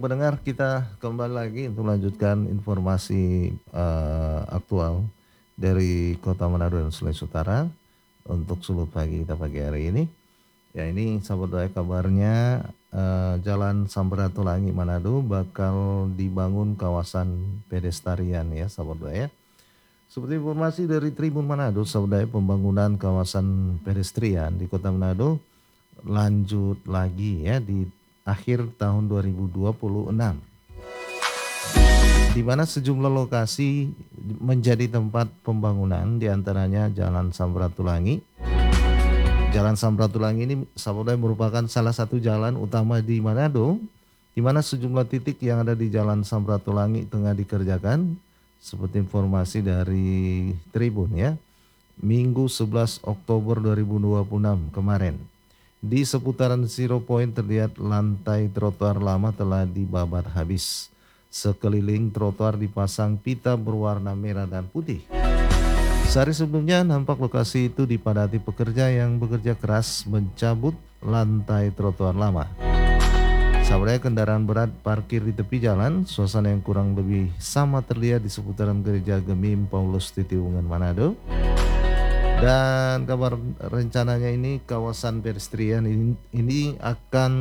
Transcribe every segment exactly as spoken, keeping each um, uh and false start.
pendengar, kita kembali lagi untuk melanjutkan informasi eh, aktual dari Kota Manado dan Sulawesi Utara untuk sulut pagi kita pagi hari ini. Ya ini sahabat doa kabarnya eh, Jalan Samratulangi Manado bakal dibangun kawasan pedestrian ya sahabat doa ya. Seperti informasi dari Tribun Manado, sahabat doa, pembangunan kawasan pedestrian di Kota Manado lanjut lagi ya di akhir tahun dua ribu dua puluh enam, di mana sejumlah lokasi menjadi tempat pembangunan, diantaranya Jalan Samratulangi. Jalan Samratulangi ini sahabat merupakan salah satu jalan utama di Manado, di mana sejumlah titik yang ada di Jalan Samratulangi tengah dikerjakan, seperti informasi dari Tribun ya. Minggu sebelas Oktober dua ribu dua puluh enam kemarin. Di seputaran Zero Point terlihat lantai trotoar lama telah dibabat habis. Sekeliling trotoar dipasang pita berwarna merah dan putih. Sehari sebelumnya nampak lokasi itu dipadati pekerja yang bekerja keras mencabut lantai trotoar lama. Saudara, kendaraan berat parkir di tepi jalan, suasana yang kurang lebih sama terlihat di seputaran gereja Gemim Paulus Titiwungan Manado. Dan kabar rencananya ini kawasan pedestrian ini, ini akan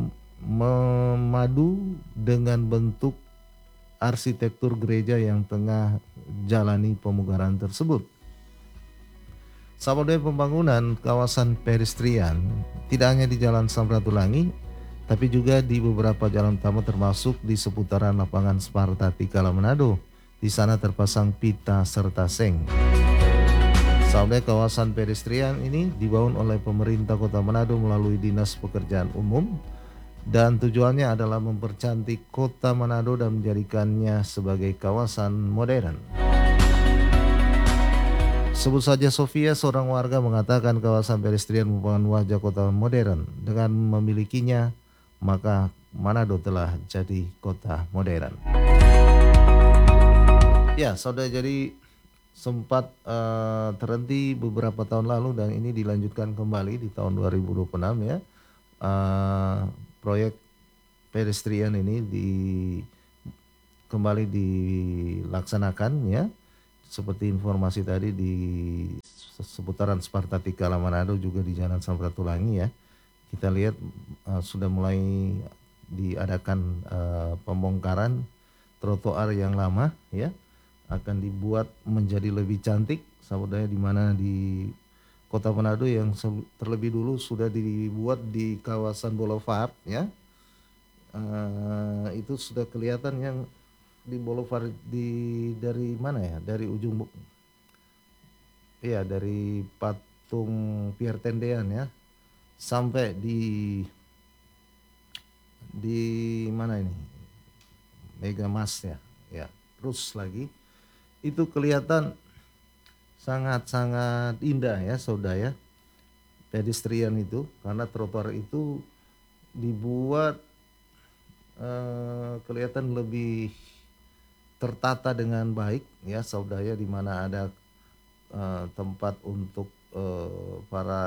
memadu dengan bentuk arsitektur gereja yang tengah jalani pemugaran tersebut. Sahabat pembangunan kawasan pedestrian tidak hanya di Jalan Samratulangi, tapi juga di beberapa jalan utama termasuk di seputaran lapangan Sparta Tikala Manado. Di sana terpasang pita serta seng. Sahabat, kawasan pedestrian ini dibangun oleh pemerintah Kota Manado melalui Dinas Pekerjaan Umum dan tujuannya adalah mempercantik Kota Manado dan menjadikannya sebagai kawasan modern. Sebut saja Sofia, seorang warga mengatakan kawasan pedestrian merupakan wajah kota modern. Dengan memilikinya, maka Manado telah jadi kota modern. Ya, saudara, jadi sempat uh, terhenti beberapa tahun lalu dan ini dilanjutkan kembali di tahun dua ribu dua puluh enam ya. Uh, proyek pedestrian ini di kembali dilaksanakan ya. Seperti informasi tadi di seputaran Sparta Tikala Manado juga di Jalan Samratulangi ya. Kita lihat uh, sudah mulai diadakan uh, pembongkaran trotoar yang lama ya. Akan dibuat menjadi lebih cantik, sahabat, di mana di Kota Manado yang terlebih dulu sudah dibuat di kawasan Boulevard ya. Uh, itu sudah kelihatan yang di Boulevard di dari mana ya? Dari ujung ya dari patung Pierre Tendean ya sampai di di mana ini? Mega Mas ya. Ya, terus lagi itu kelihatan sangat-sangat indah ya saudara ya, pedestrian itu, karena trotoar itu dibuat eh, kelihatan lebih tertata dengan baik ya saudara ya, di mana ada eh, tempat untuk eh, para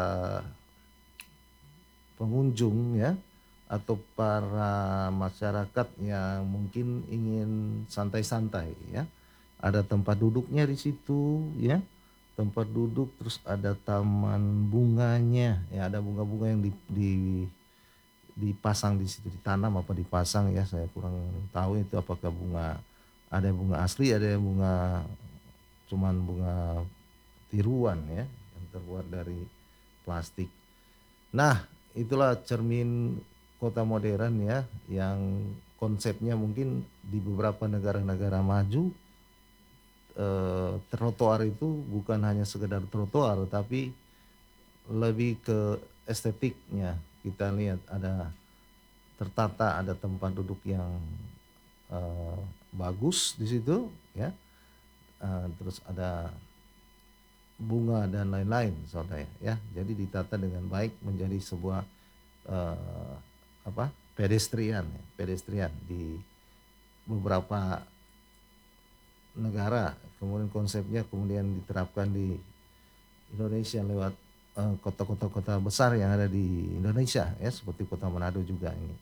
pengunjung ya atau para masyarakat yang mungkin ingin santai-santai ya. Ada tempat duduknya di situ ya, tempat duduk, terus ada taman bunganya ya, ada bunga-bunga yang di, di dipasang di situ, ditanam apa dipasang ya, saya kurang tahu itu apakah bunga, ada bunga asli, ada yang bunga cuman bunga tiruan ya yang terbuat dari plastik. Nah, itulah cermin kota modern ya, yang konsepnya mungkin di beberapa negara-negara maju Eh, trotoar itu bukan hanya sekedar trotoar tapi lebih ke estetiknya. Kita lihat ada tertata, ada tempat duduk yang eh, bagus di situ ya, eh, terus ada bunga dan lain-lain saudara ya. Jadi ditata dengan baik menjadi sebuah eh, apa pedestrian ya, pedestrian di beberapa negara. Kemudian konsepnya kemudian diterapkan di Indonesia lewat uh, kota-kota kota besar yang ada di Indonesia ya, seperti Kota Manado juga ini.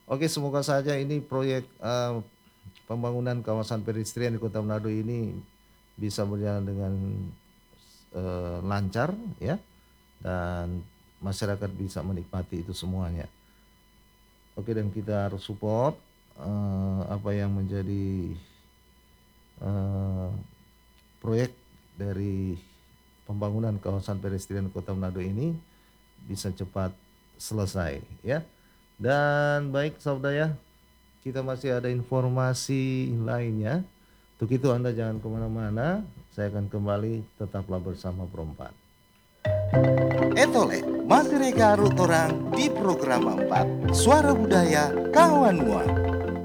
Oke, semoga saja ini proyek eh, pembangunan kawasan pedestrian di Kota Manado ini bisa berjalan dengan eh, lancar ya, dan masyarakat bisa menikmati itu semuanya. Oke, dan kita harus support eh, apa yang menjadi eh, proyek dari pembangunan kawasan pedestrian Kota Manado ini bisa cepat selesai ya. Dan baik saudara, kita masih ada informasi lainnya. Untuk itu Anda jangan kemana-mana, saya akan kembali, tetaplah bersama Perempat. Etole, masih rega orang di program empat Suara Budaya Kawan Mua.